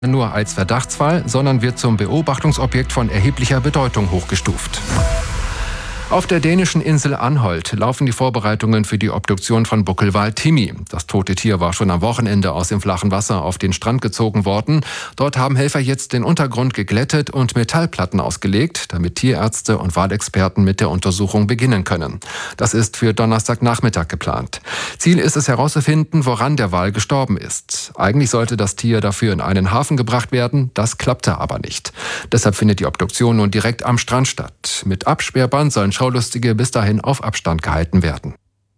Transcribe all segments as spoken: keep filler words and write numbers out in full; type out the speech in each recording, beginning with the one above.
nur als Verdachtsfall, sondern wird zum Beobachtungsobjekt von erheblicher Bedeutung hochgestuft. Auf der dänischen Insel Anholt laufen die Vorbereitungen für die Obduktion von Buckelwal Timmy. Das tote Tier war schon am Wochenende aus dem flachen Wasser auf den Strand gezogen worden. Dort haben Helfer jetzt den Untergrund geglättet und Metallplatten ausgelegt, damit Tierärzte und Walexperten mit der Untersuchung beginnen können. Das ist für Donnerstagnachmittag geplant. Ziel ist es herauszufinden, woran der Wal gestorben ist. Eigentlich sollte das Tier dafür in einen Hafen gebracht werden, das klappte aber nicht. Deshalb findet die Obduktion nun direkt am Strand statt. Mit Absperrband sollen Schaulustige bis dahin auf Abstand gehalten werden.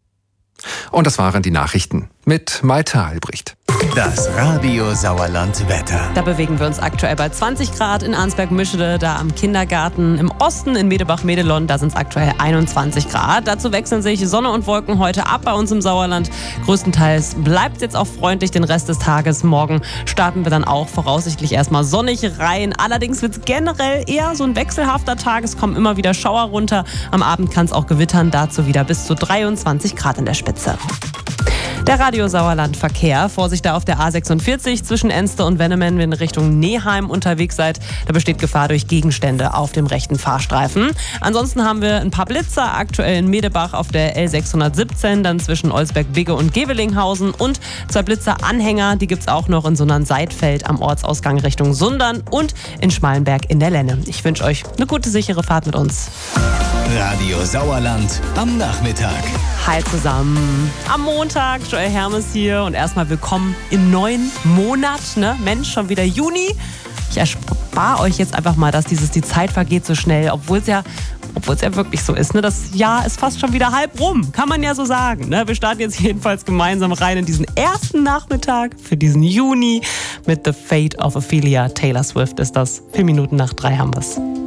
Und das waren die Nachrichten mit Malte Albrecht. Das Radio Sauerland Wetter. Da bewegen wir uns aktuell bei zwanzig Grad in Arnsberg-Mischede, da am Kindergarten. Im Osten in Medebach-Medelon, da sind es aktuell einundzwanzig Grad. Dazu wechseln sich Sonne und Wolken heute ab bei uns im Sauerland. Größtenteils bleibt es jetzt auch freundlich den Rest des Tages. Morgen starten wir dann auch voraussichtlich erstmal sonnig rein. Allerdings wird es generell eher so ein wechselhafter Tag. Es kommen immer wieder Schauer runter. Am Abend kann es auch gewittern. Dazu wieder bis zu dreiundzwanzig Grad in der Spitze. Der Radio Sauerland Verkehr. Vorsicht da auf der A sechsundvierzig zwischen Enste und Wennemen, wenn ihr Richtung Neheim unterwegs seid. Da besteht Gefahr durch Gegenstände auf dem rechten Fahrstreifen. Ansonsten haben wir ein paar Blitzer, aktuell in Medebach auf der L sechshundertsiebzehn, dann zwischen Olsberg-Bigge und Gevelinghausen und zwei Blitzer-Anhänger, die gibt es auch noch in Sundern-Seidfeld am Ortsausgang Richtung Sundern und in Schmalenberg in der Lenne. Ich wünsche euch eine gute, sichere Fahrt mit uns. Radio Sauerland am Nachmittag. Hi zusammen. Am Montag, Joel Hermes hier und erstmal willkommen im neuen Monat. Ne? Mensch, schon wieder Juni. Ich erspare euch jetzt einfach mal, dass dieses, die Zeit vergeht so schnell, obwohl es ja, obwohl es ja wirklich so ist. Ne? Das Jahr ist fast schon wieder halb rum, kann man ja so sagen. Ne? Wir starten jetzt jedenfalls gemeinsam rein in diesen ersten Nachmittag für diesen Juni mit The Fate of Ophelia. Taylor Swift ist das. Vier Minuten nach drei haben wir's.